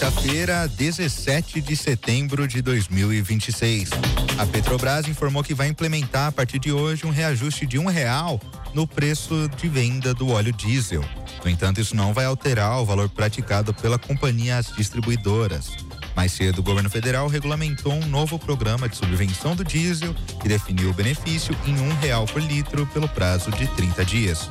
Quinta-feira, 17 de setembro de 2026. A Petrobras informou que vai implementar a partir de hoje um reajuste de R$1 no preço de venda do óleo diesel. No entanto, isso não vai alterar o valor praticado pela companhia às distribuidoras. Mais cedo, o governo federal regulamentou um novo programa de subvenção do diesel que definiu o benefício em R$1 por litro pelo prazo de 30 dias.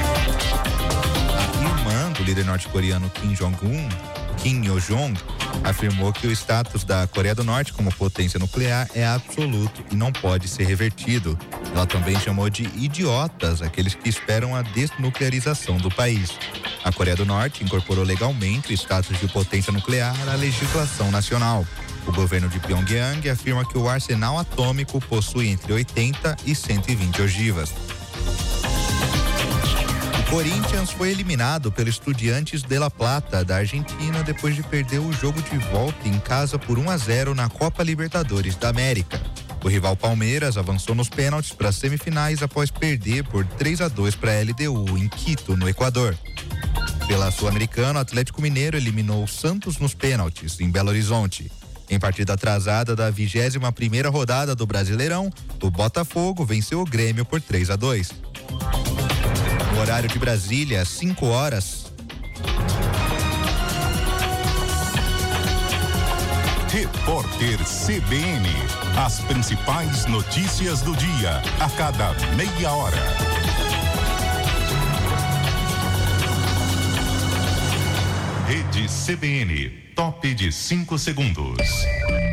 A irmã do líder norte-coreano Kim Yo-jong, afirmou que o status da Coreia do Norte como potência nuclear é absoluto e não pode ser revertido. Ela também chamou de idiotas aqueles que esperam a desnuclearização do país. A Coreia do Norte incorporou legalmente o status de potência nuclear à legislação nacional. O governo de Pyongyang afirma que o arsenal atômico possui entre 80 e 120 ogivas. O Corinthians foi eliminado pelo Estudiantes de La Plata da Argentina depois de perder o jogo de volta em casa por 1-0 na Copa Libertadores da América. O rival Palmeiras avançou nos pênaltis para as semifinais após perder por 3-2 para a LDU em Quito, no Equador. Pela Sul-Americana, o Atlético Mineiro eliminou o Santos nos pênaltis em Belo Horizonte. Em partida atrasada da 21ª rodada do Brasileirão, o Botafogo venceu o Grêmio por 3-2. No horário de Brasília, 5 horas. Repórter CBN. As principais notícias do dia, a cada meia hora. Rede CBN, top de 5 segundos.